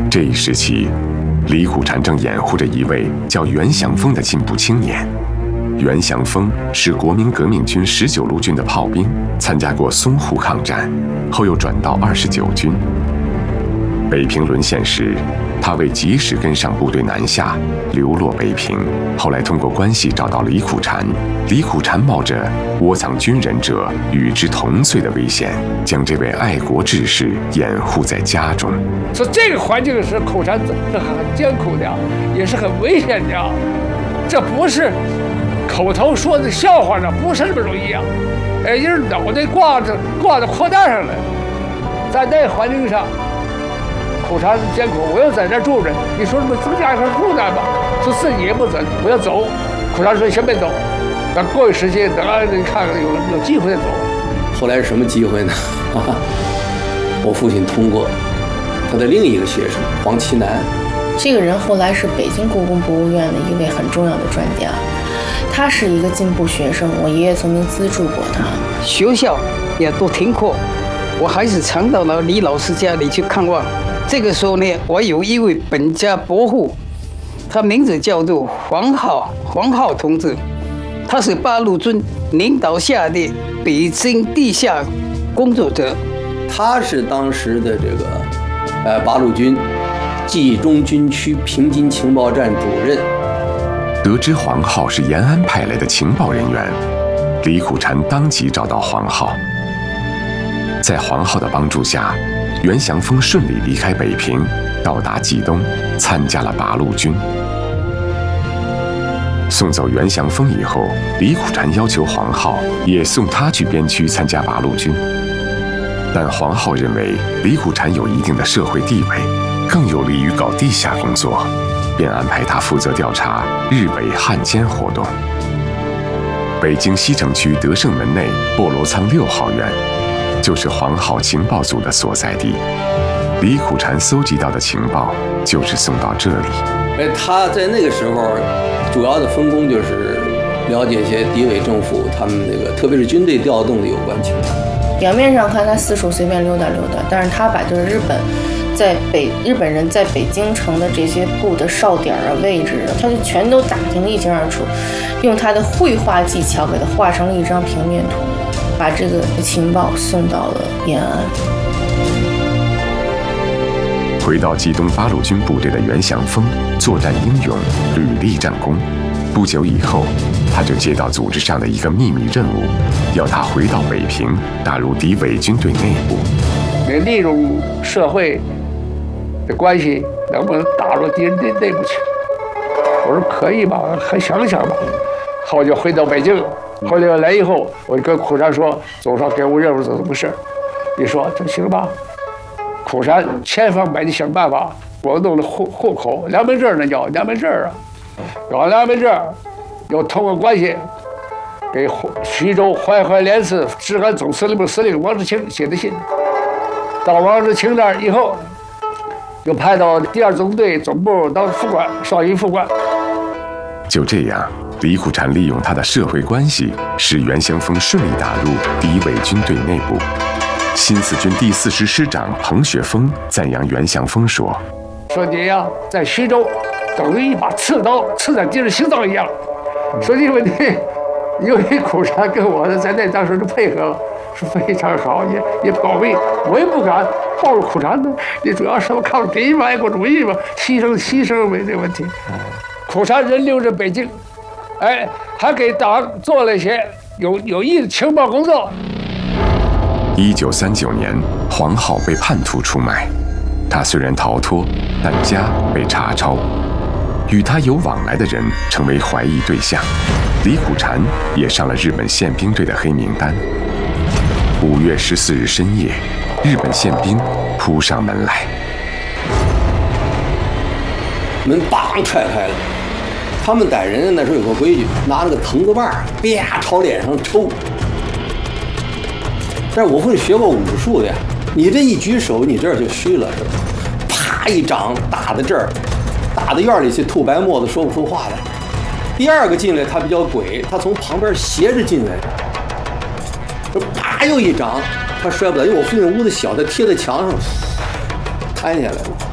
这一时期，李苦禅正掩护着一位叫袁祥峰的进步青年。袁祥峰是国民革命军19路军的炮兵，参加过淞沪抗战，后又转到29军。北平沦陷时，他为及时跟上部队南下，流落北平。后来通过关系找到李苦禅，李苦禅冒着窝藏军人者与之同罪的危险，将这位爱国志士掩护在家中。 说这个环境是苦禅是很艰苦的，也是很危险的，这不是口头说的笑话呢，不是那么容易啊！人脑袋挂到扩带上了，在那个环境上。苦禅是艰苦，我要在这住着，你说什么增加一份负担吧？说自己也不走，我要走。苦禅说先别走，等过一时期，等你看看有机会再走。 后来是什么机会呢？我父亲通过他的另一个学生黄奇南， 这个人后来是北京故宫博物院的一位很重要的专家，他是一个进步学生，我爷爷曾经资助过他。 学校也都停课，我还是常到了李老师家里去看望。这个时候呢，我有一位本家伯父，他名字叫做黄浩同志，他是八路军领导下的北京地下工作者。 他是当时的这个八路军冀中军区平津情报站主任。 得知黄浩是延安派来的情报人员，李苦禅当即找到黄浩。在黄浩的帮助下，袁祥峰顺利离开北平，到达冀东，参加了八路军。送走袁祥峰以后，李苦禅要求黄浩也送他去边区参加八路军。但黄浩认为李苦禅有一定的社会地位，更有利于搞地下工作，便安排他负责调查日伪汉奸活动。北京西城区德胜门内菠萝仓6号院，就是黄浩情报组的所在地。李苦禅搜集到的情报就是送到这里。 他在那个时候主要的分工就是了解一些敌伪政府他们那个特别是军队调动的有关情况。 表面上看他四处随便溜达溜达，但是他把就是日本人在北京城的这些布的哨点啊、位置啊，他就全都打听得一清二楚，用他的绘画技巧给他画成了一张平面图，把这个情报送到了延安。 回到冀东八路军部队的袁祥峰作战英勇，屡立战功。不久以后，他就接到组织上的一个秘密任务，要他回到北平，打入敌伪军队内部。 利用社会的关系，能不能打入敌人的内部去？我说可以吧，还想想吧。后就回到北京，后来来以后，我就跟苦禅说，总上给我任务是怎么事？你说这行吧？苦禅千方百计想办法，我弄了户口、良民证，那叫良民证啊。搞良民证，又通过关系给徐州淮海联司治安总司令部司令王志清写的信。到王志清那儿以后，又派到第2总队总部当副官，少营副官。 就这样，李苦禅利用他的社会关系，使袁祥峰顺利打入敌伪军队内部。新四军第4师师长彭雪枫赞扬袁祥峰说：“ 说你呀，在徐州等于一把刺刀刺在敌人心脏一样。说这个问题，由于苦禅跟我在那当时的配合是非常好，也保密，我也不敢暴露苦禅呢。你主要是我抗敌嘛，爱国主义嘛，牺牲为这个问题。苦禅人留着北京，还给党做了一些有益的情报工作。 1939年，黄浩被叛徒出卖，他虽然逃脱，但家被查抄，与他有往来的人成为怀疑对象。李苦禅也上了日本宪兵队的黑名单。5月14日深夜，日本宪兵扑上门来， 门梆踹开了。他们逮人那时候有个规矩，拿那个藤子棒啪朝脸上抽。但是我会学过武术的呀，你这一举手，你这儿就虚了，是吧？啪一掌打在这儿，打到院里去吐白沫子，说不出话来。第2个进来他比较鬼，他从旁边斜着进来，啪又一掌，他摔不倒，因为我父亲屋子小，他贴在墙上，瘫下来了。